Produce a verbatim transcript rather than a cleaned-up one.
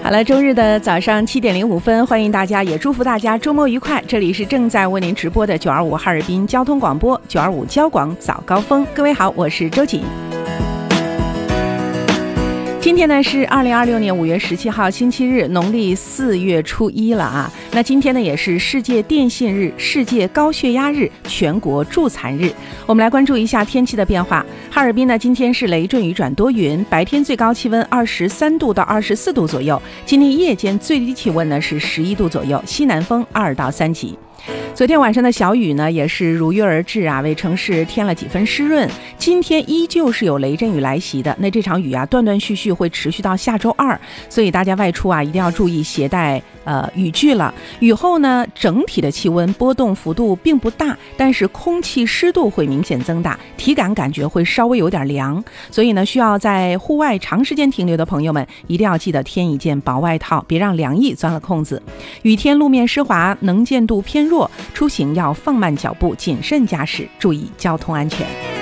好了，周日的早上七点零五分，欢迎大家，也祝福大家周末愉快。这里是正在为您直播的九二五哈尔滨交通广播，九二五交广早高峰。各位好，我是周瑾。今天呢是二零二六年五月十七号星期日，农历四月初一了啊。那今天呢也是世界电信日、世界高血压日、全国助残日。我们来关注一下天气的变化。哈尔滨呢今天是雷阵雨转多云，白天最高气温二十三度到二十四度左右，今天夜间最低气温呢是十一度左右，西南风二到三级。昨天晚上的小雨呢也是如约而至啊，为城市添了几分湿润。今天依旧是有雷阵雨来袭的，那这场雨啊断断续续会持续到下周二，所以大家外出啊一定要注意携带呃雨具了。雨后呢整体的气温波动幅度并不大，但是空气湿度会明显增大，体感感觉会稍微有点凉，所以呢需要在户外长时间停留的朋友们一定要记得添一件薄外套，别让凉意钻了空子。雨天路面湿滑，能见度偏弱，出行要放慢脚步，谨慎驾驶，注意交通安全。